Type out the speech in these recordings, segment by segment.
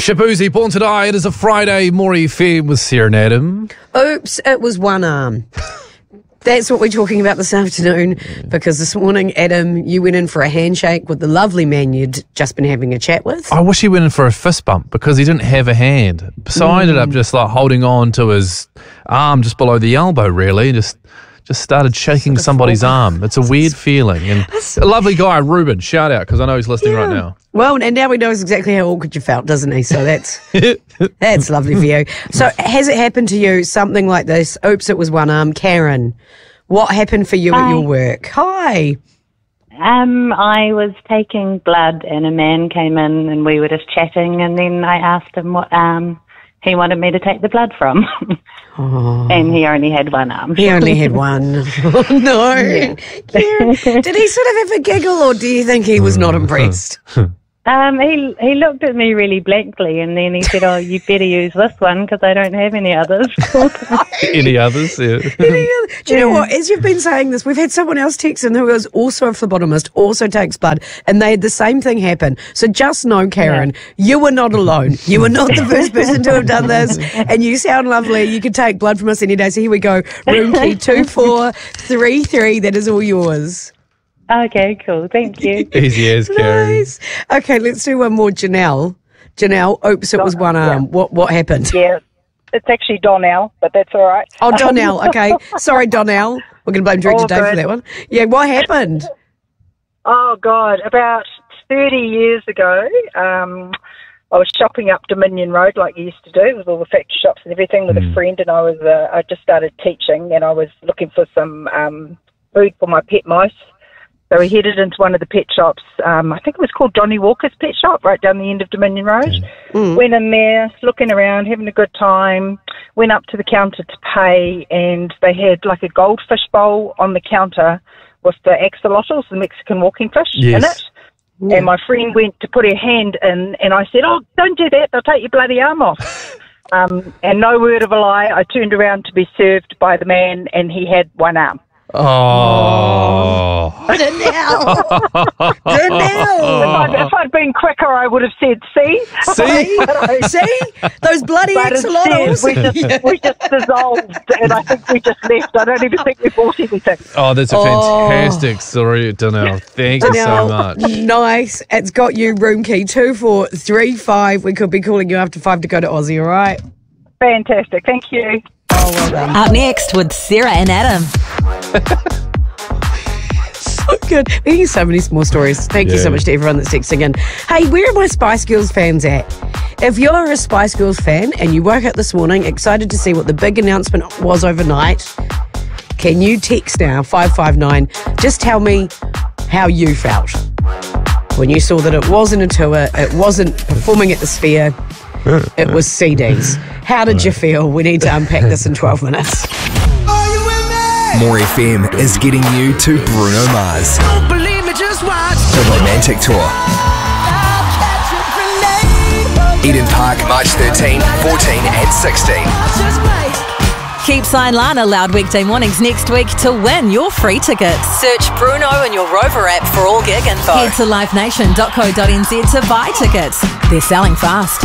Shabuzi, Born to Die. It is a Friday. Maury Fair with Sarah and Adam. Oops, it was one arm. That's what we're talking about this afternoon, because this morning, Adam, you went in for a handshake with the lovely man you'd just been having a chat with. I wish he went in for a fist bump because he didn't have a hand. So I ended up just like holding on to his arm just below the elbow, really. Just started shaking somebody's arm. It's a weird feeling. And a lovely guy, Ruben, shout out, because I know he's listening right now. Well, and now he knows exactly how awkward you felt, doesn't he? So that's lovely for you. So has it happened to you, something like this? Oops, it was one arm. Karen, what happened for you at your work? Hi. I was taking blood and a man came in and we were just chatting, and then I asked him what he wanted me to take the blood from. And he only had one arm. He only had one. Oh, no. Yeah. Did he sort of have a giggle, or do you think he was not impressed? He looked at me really blankly, and then he said, "Oh, you better use this one because I don't have any others." Any others? Yeah. Do you know what? As you've been saying this, we've had someone else text in who was also a phlebotomist, also takes blood, and they had the same thing happen. So just know, Karen, you were not alone. You were not the first person to have done this, and you sound lovely. You can take blood from us any day. So here we go. Room key 2433. That is all yours. Okay, cool. Thank you. Easy as, Karen. Nice. Okay, let's do one more. Janelle, oops, it was one arm. Yeah. What happened? Yeah, it's actually Donnell, but that's all right. Oh, Donnell. Okay. Sorry, Donnell. We're going to blame Director Dave for that one. Yeah, what happened? Oh, God. About 30 years ago, I was shopping up Dominion Road like you used to do with all the factory shops and everything with a friend, and I just started teaching, and I was looking for some food for my pet mice. So we headed into one of the pet shops. I think it was called Johnny Walker's Pet Shop, right down the end of Dominion Road. Went in there, looking around, having a good time. Went up to the counter to pay, and they had like a goldfish bowl on the counter with the axolotls, the Mexican walking fish, in it. Yeah. And my friend went to put her hand in, and I said, "Oh, don't do that. They'll take your bloody arm off." And no word of a lie, I turned around to be served by the man, and he had one arm. Oh. Donnell. If I'd been quicker, I would have said, see? See? Those bloody axolotls. We just dissolved, and I think we just left. I don't even think we bought anything. Oh, that's a fantastic story, Donnell. Thank you so much. Nice. It's got you room key 2435. We could be calling you after 5 to go to Aussie, all right? Fantastic. Thank you. Oh, well done. Up next with Sarah and Adam. So good. We're getting so many small stories. Thank you so much to everyone that's texting in. Hey, where are my Spice Girls fans at? If you're a Spice Girls fan and you woke up this morning excited to see what the big announcement was overnight, can you text now, 559, just tell me how you felt when you saw that it wasn't a tour, it wasn't performing at the Sphere, it was CDs. How did you feel? We need to unpack this in 12 minutes. Maury FM is getting you to Bruno Mars. Don't believe me, just watch. The Romantic Tour. Eden Park, March 13, 14 and 16. Keep Sign Lana loud weekday mornings next week to win your free tickets. Search Bruno in your Rover app for all gig info. Head to livenation.co.nz to buy tickets. They're selling fast.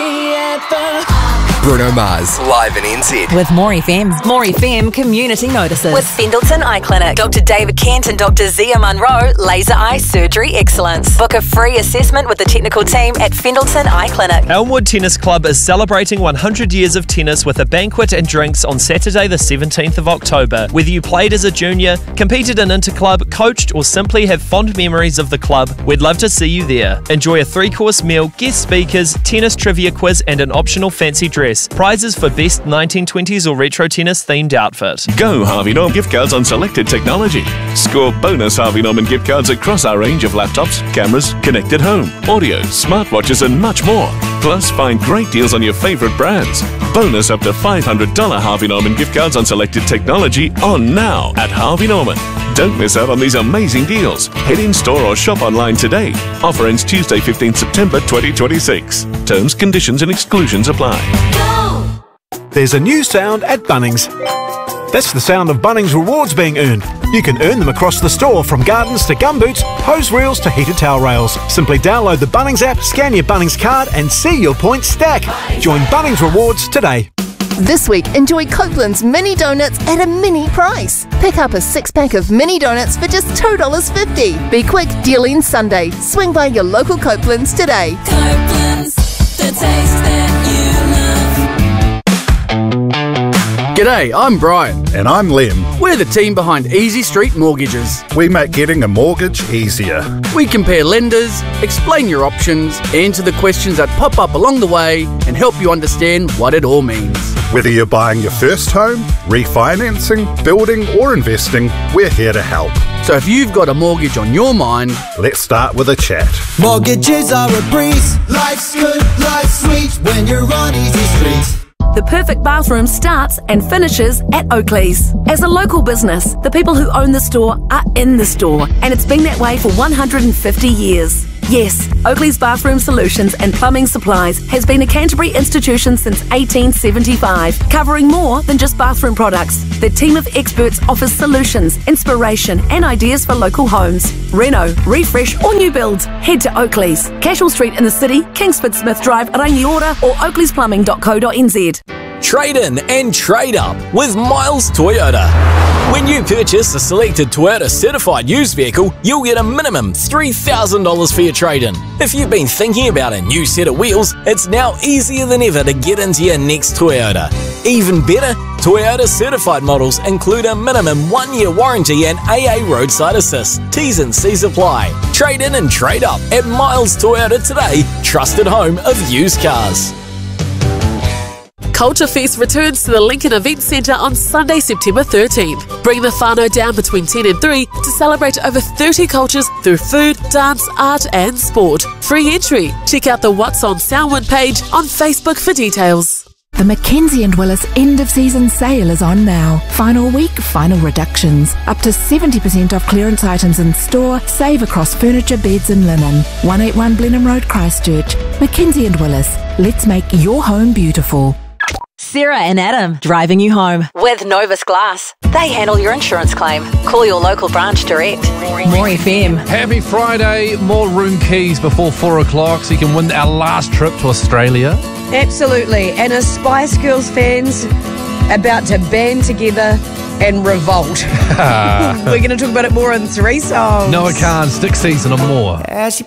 Bruno Mars, live in NZ. With Maury FM. Maury FM Community Notices. With Fendleton Eye Clinic. Dr. David Kent and Dr. Zia Munro, Laser Eye Surgery Excellence. Book a free assessment with the technical team at Fendleton Eye Clinic. Elmwood Tennis Club is celebrating 100 years of tennis with a banquet and drinks on Saturday the 17th of October. Whether you played as a junior, competed in interclub, coached or simply have fond memories of the club, we'd love to see you there. Enjoy a 3-course meal, guest speakers, tennis trivia quiz and an optional fancy dress. Prizes for best 1920s or retro tennis themed outfit. Go Harvey Norman gift cards on selected technology. Score bonus Harvey Norman gift cards across our range of laptops, cameras, connected home, audio, smartwatches and much more. Plus find great deals on your favourite brands. Bonus up to $500 Harvey Norman gift cards on selected technology on now at Harvey Norman. Don't miss out on these amazing deals. Head in store or shop online today. Offer ends Tuesday 15 September 2026. Terms, conditions and exclusions apply. There's a new sound at Bunnings. That's the sound of Bunnings rewards being earned. You can earn them across the store, from gardens to gumboots, hose reels to heated towel rails. Simply download the Bunnings app, scan your Bunnings card and see your points stack. Join Bunnings Rewards today. This week, enjoy Copeland's mini donuts at a mini price. Pick up a 6-pack of mini donuts for just $2.50. Be quick, deal ends Sunday. Swing by your local Copeland's today. Copeland's, the taste that you love. G'day, I'm Brian. And I'm Lem. We're the team behind Easy Street Mortgages. We make getting a mortgage easier. We compare lenders, explain your options, answer the questions that pop up along the way, and help you understand what it all means. Whether you're buying your first home, refinancing, building or investing, we're here to help. So if you've got a mortgage on your mind, let's start with a chat. Mortgages are a breeze. Life's good, life's sweet when you're on Easy Street. The perfect bathroom starts and finishes at Oakley's. As a local business, the people who own the store are in the store, and it's been that way for 150 years. Yes, Oakley's Bathroom Solutions and Plumbing Supplies has been a Canterbury institution since 1875, covering more than just bathroom products. Their team of experts offers solutions, inspiration and ideas for local homes. Reno, refresh or new builds. Head to Oakley's, Cashel Street in the city, Kingsford Smith Drive, Rangiora or oakleys.plumbing.co.nz. Trade in and trade up with Miles Toyota. When you purchase a selected Toyota certified used vehicle, you'll get a minimum $3,000 for your trade-in. If you've been thinking about a new set of wheels, it's now easier than ever to get into your next Toyota. Even better, Toyota certified models include a minimum 1-year warranty and AA roadside assist. T's and C's apply. Trade in and trade up at Miles Toyota today, trusted home of used cars. Culture Fest returns to the Lincoln Event Centre on Sunday, September 13th. Bring the whānau down between 10 and 3 to celebrate over 30 cultures through food, dance, art and sport. Free entry. Check out the What's on Samhain page on Facebook for details. The Mackenzie & Willis end of season sale is on now. Final week, final reductions. Up to 70% off clearance items in store. Save across furniture, beds and linen. 181 Blenheim Road, Christchurch. Mackenzie & Willis. Let's make your home beautiful. Sarah and Adam driving you home with Novus Glass. They handle your insurance claim. Call your local branch direct. More FM. Happy Friday. More room keys before 4 o'clock so you can win our last trip to Australia. Absolutely. And as Spice Girls fans about to band together and revolt. We're going to talk about it more in 3 songs. No, I can't. Stick season or more. As she